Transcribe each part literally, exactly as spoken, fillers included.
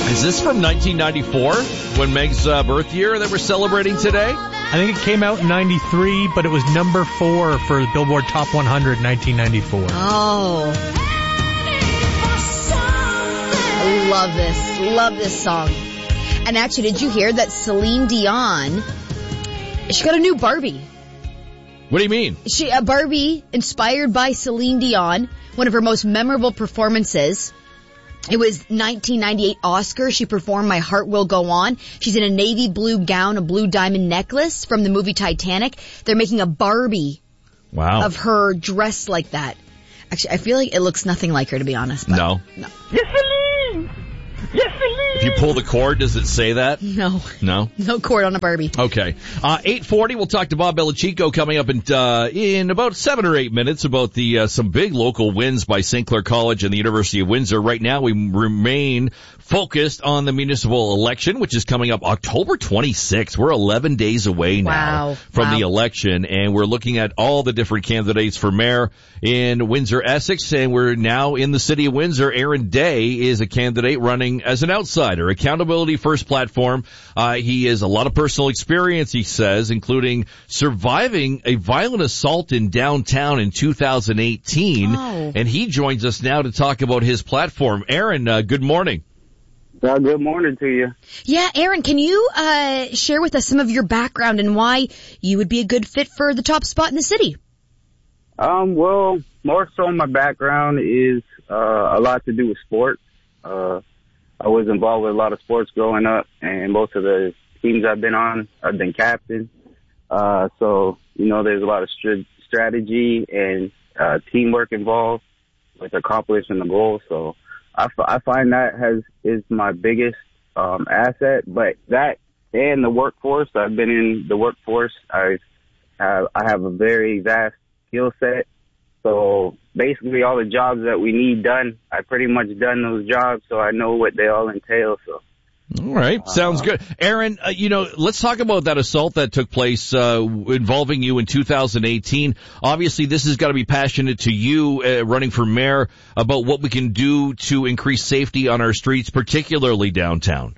Is this from nineteen ninety-four, when Meg's uh, birth year that we're celebrating today? I think it came out in ninety-three, but it was number four for the Billboard Top one hundred in nineteen ninety-four. Oh. I love this. Love this song. And actually, did you hear that Celine Dion, she got a new Barbie? What do you mean? She a Barbie inspired by Celine Dion, one of her most memorable performances. It was nineteen ninety-eight Oscar. She performed My Heart Will Go On. She's in a navy blue gown, a blue diamond necklace from the movie Titanic. They're making a Barbie wow. of her dressed like that. Actually, I feel like it looks nothing like her, to be honest. But no. No. Yes, Celine! Yes, Celine! If you pull the cord, does it say that? No. No? No cord on a Barbie. Okay. Uh, eight forty, we'll talk to Bob Belichico coming up in, uh, in about seven or eight minutes about the, uh, some big local wins by Saint Clair College and the University of Windsor. Right now, we remain focused on the municipal election, which is coming up October twenty-sixth. We're eleven days away now wow. from wow. the election, and we're looking at all the different candidates for mayor in Windsor, Essex, and we're now in the city of Windsor. Aaron Day is a candidate running as an outsider. Accountability First platform. Uh, he has a lot of personal experience, he says, including surviving a violent assault in downtown in two thousand eighteen. Oh. And he joins us now to talk about his platform. Aaron, uh, good morning. Well, good morning to you. Yeah, Aaron, can you uh share with us some of your background and why you would be a good fit for the top spot in the city? Um, well, more so my background is uh, a lot to do with sports. Uh, I was involved with a lot of sports growing up, and most of the teams I've been on, I've been captain. Uh, so, you know, there's a lot of str- strategy and uh, teamwork involved with accomplishing the goal. So I, f- I find that has is my biggest um, asset. But that and the workforce, I've been in the workforce. I have I have a very vast skill set. So basically all the jobs that we need done, I pretty much done those jobs, so I know what they all entail. So. All right. Sounds good. Aaron, uh, you know, let's talk about that assault that took place uh, involving you in two thousand eighteen. Obviously, this has got to be passionate to you uh, running for mayor about what we can do to increase safety on our streets, particularly downtown.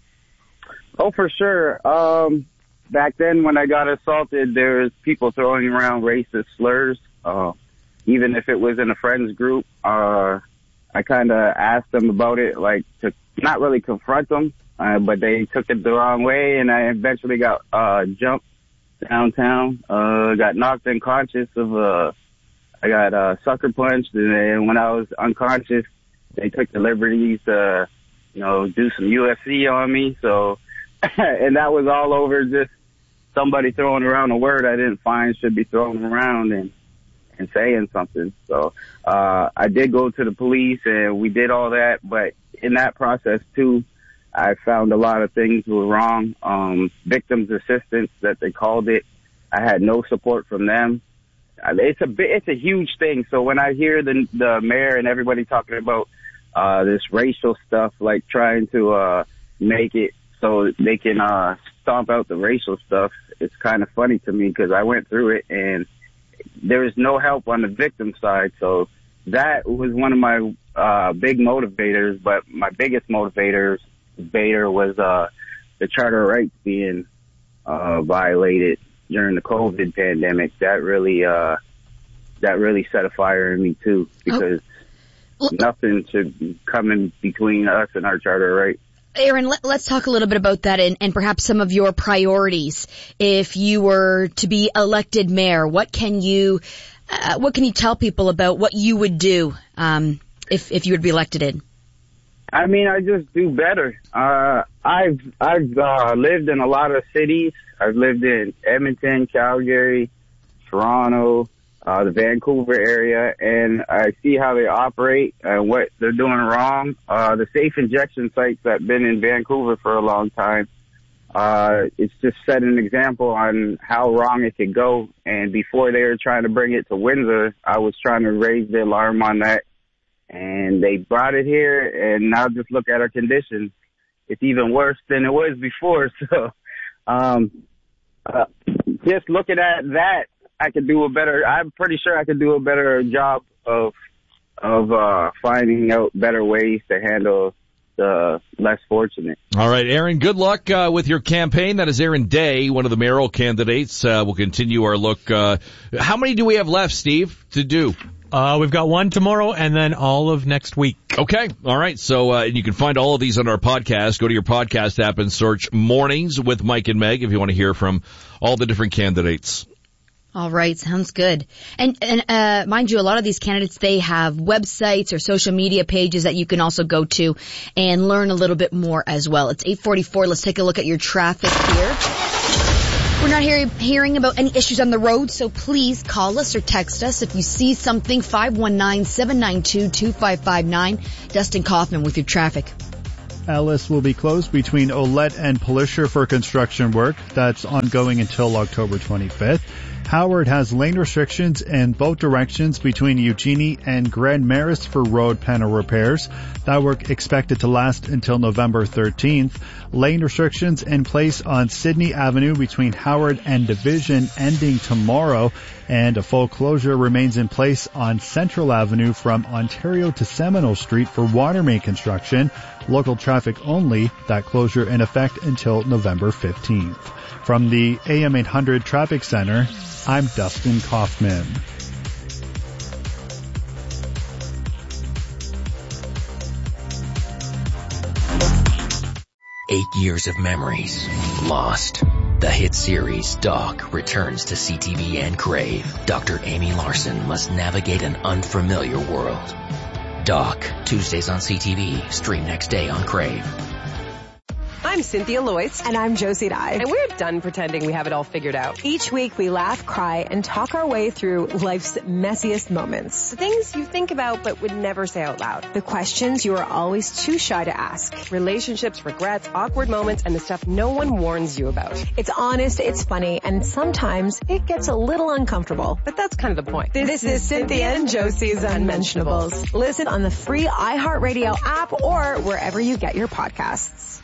Oh, for sure. Um, back then when I got assaulted, there was people throwing around racist slurs. Uh, even if it was in a friends group, uh, I kind of asked them about it, like to not really confront them. Uh, but they took it the wrong way, and I eventually got uh jumped downtown. Uh, got knocked unconscious. Of uh, I got uh, sucker punched, and then when I was unconscious, they took the liberties to, you know, do some U F C on me. So, and that was all over just somebody throwing around a word I didn't find should be thrown around and and saying something. So, uh, I did go to the police, and we did all that. But in that process too, I found a lot of things were wrong. Um, victims assistance that they called it, I had no support from them. It's a it's a huge thing. So when I hear the the mayor and everybody talking about uh, this racial stuff, like trying to uh, make it so they can uh, stomp out the racial stuff, it's kind of funny to me because I went through it and there is no help on the victim side. So that was one of my uh, big motivators. But my biggest motivators. Bader was uh, the charter rights being uh, violated during the COVID pandemic. That really, uh, that really set a fire in me too, because oh. nothing should come in between us and our charter rights. Aaron, let, let's talk a little bit about that and, and perhaps some of your priorities. If you were to be elected mayor, what can you, uh, what can you tell people about what you would do um, if if you would be elected in? I mean, I just do better. Uh, I've, I've, uh, lived in a lot of cities. I've lived in Edmonton, Calgary, Toronto, uh, the Vancouver area, and I see how they operate and what they're doing wrong. Uh, the safe injection sites that have been in Vancouver for a long time, uh, it's just set an example on how wrong it could go. And before they were trying to bring it to Windsor, I was trying to raise the alarm on that. And they brought it here, and now just look at our conditions. It's even worse than it was before. So, um, uh, just looking at that, I could do a better, I'm pretty sure I could do a better job of, of, uh, finding out better ways to handle the less fortunate. All right, Aaron, good luck uh, with your campaign. That is Aaron Day, one of the mayoral candidates. Uh, we'll continue our look. Uh, how many do we have left, Steve, to do? Uh, we've got one tomorrow and then all of next week. Okay. All right. So, uh, you can find all of these on our podcast. Go to your podcast app and search Mornings with Mike and Meg if you want to hear from all the different candidates. All right, sounds good. And and uh mind you, a lot of these candidates, they have websites or social media pages that you can also go to and learn a little bit more as well. It's eight forty-four. Let's take a look at your traffic here. We're not hear- hearing about any issues on the road, so please call us or text us if you see something. five one nine, seven nine two, two five five nine. Dustin Kaufman with your traffic. Ellis will be closed between Olette and Polisher for construction work. That's ongoing until October twenty-fifth. Howard has lane restrictions in both directions between Eugenie and Grand Maris for road panel repairs. That work expected to last until November thirteenth. Lane restrictions in place on Sydney Avenue between Howard and Division ending tomorrow. And a full closure remains in place on Central Avenue from Ontario to Seminole Street for water main construction. Local traffic only. That closure in effect until November fifteenth. From the A M eight hundred Traffic Center, I'm Dustin Kaufman. Eight years of memories lost. The hit series Doc returns to C T V and Crave. Doctor Amy Larson must navigate an unfamiliar world. Doc, Tuesdays on C T V, stream next day on Crave. I'm Cynthia Loyce. And I'm Josie Dye. And we're done pretending we have it all figured out. Each week we laugh, cry, and talk our way through life's messiest moments. The things you think about but would never say out loud. The questions you are always too shy to ask. Relationships, regrets, awkward moments, and the stuff no one warns you about. It's honest, it's funny, and sometimes it gets a little uncomfortable. But that's kind of the point. This, this is, is Cynthia and Josie's Unmentionables. Listen on the free iHeartRadio app or wherever you get your podcasts.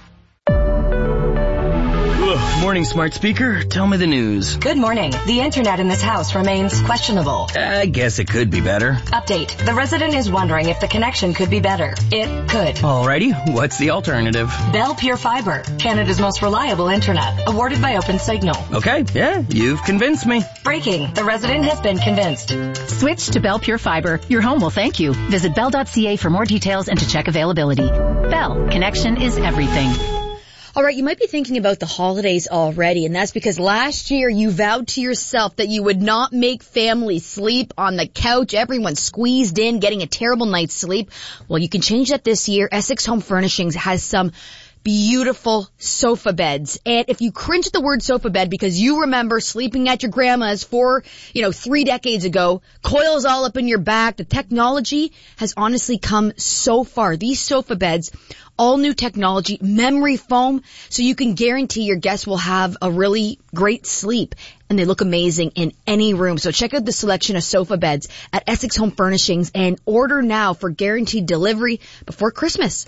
Ugh, morning, smart speaker. Tell me the news. Good morning. The internet in this house remains questionable. I guess it could be better. Update. The resident is wondering if the connection could be better. It could. Alrighty. What's the alternative? Bell Pure Fiber, Canada's most reliable internet, awarded by OpenSignal. Okay. Yeah, you've convinced me. Breaking. The resident has been convinced. Switch to Bell Pure Fiber. Your home will thank you. Visit bell dot c a for more details and to check availability. Bell. Connection is everything. All right, you might be thinking about the holidays already, and that's because last year you vowed to yourself that you would not make family sleep on the couch, everyone squeezed in, getting a terrible night's sleep. Well, you can change that this year. Essex Home Furnishings has some beautiful sofa beds. And if you cringe at the word sofa bed because you remember sleeping at your grandma's four, you know, three decades ago, coils all up in your back, the technology has honestly come so far. These sofa beds, all new technology, memory foam, so you can guarantee your guests will have a really great sleep. And they look amazing in any room. So check out the selection of sofa beds at Essex Home Furnishings and order now for guaranteed delivery before Christmas.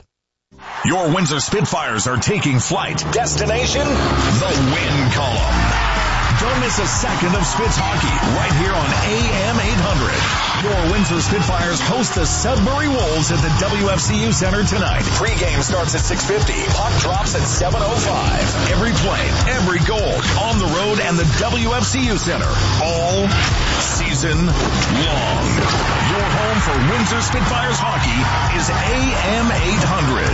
Your Windsor Spitfires are taking flight. Destination, the Win Column. Don't miss a second of Spitz hockey right here on A M eight hundred. Your Windsor Spitfires host the Sudbury Wolves at the W F C U Center tonight. Pre-game starts at six fifty. Puck drops at seven oh five. Every play, every goal, on the road and the W F C U Center. All season long. Your home for Windsor Spitfires hockey is A M eight hundred.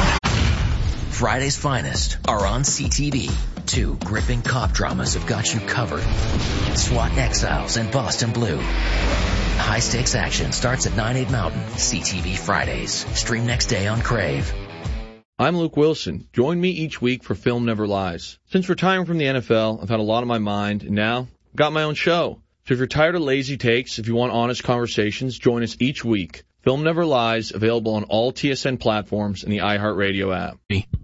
Friday's finest are on C T V. Two gripping cop dramas have got you covered. SWAT Exiles and Boston Blue. High-stakes action starts at nine, eight Mountain. C T V Fridays. Stream next day on Crave. I'm Luke Wilson. Join me each week for Film Never Lies. Since retiring from the N F L, I've had a lot on my mind, and now I've got my own show. So if you're tired of lazy takes, if you want honest conversations, join us each week. Film Never Lies, available on all T S N platforms and the iHeartRadio app.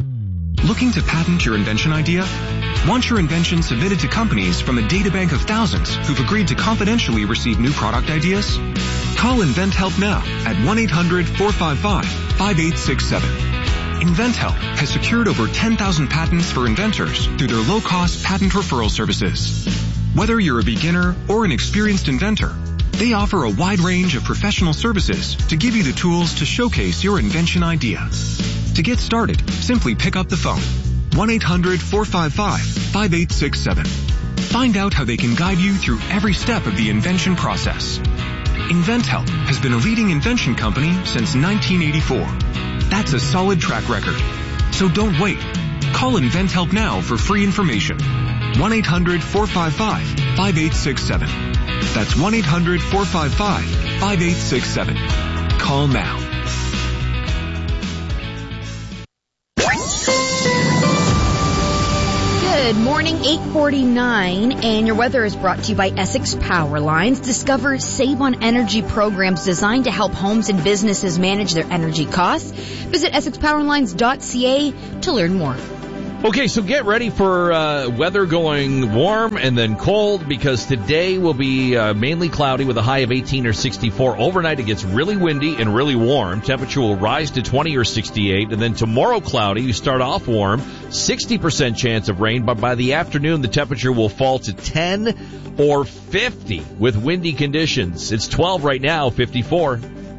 Looking to patent your invention idea? Want your invention submitted to companies from a databank of thousands who've agreed to confidentially receive new product ideas? Call InventHelp now at one eight hundred, four five five, five eight six seven. InventHelp has secured over ten thousand patents for inventors through their low-cost patent referral services. Whether you're a beginner or an experienced inventor, they offer a wide range of professional services to give you the tools to showcase your invention idea. To get started, simply pick up the phone. one eight hundred four five five five eight six seven. Find out how they can guide you through every step of the invention process. InventHelp has been a leading invention company since nineteen eighty-four. That's a solid track record. So don't wait. Call InventHelp now for free information. one eight hundred four five five five eight six seven. That's one eight hundred four five five five eight six seven. Call now. Good morning, eight forty-nine, and your weather is brought to you by Essex Power Lines. Discover Save on Energy programs designed to help homes and businesses manage their energy costs. Visit essex power lines dot c a to learn more. Okay, so get ready for uh, weather going warm and then cold, because today will be uh, mainly cloudy with a high of eighteen or sixty-four. Overnight it gets really windy and really warm. Temperature will rise to twenty or sixty-eight. And then tomorrow cloudy. You start off warm, sixty percent chance of rain, but by the afternoon the temperature will fall to ten or fifty with windy conditions. It's twelve right now, fifty-four.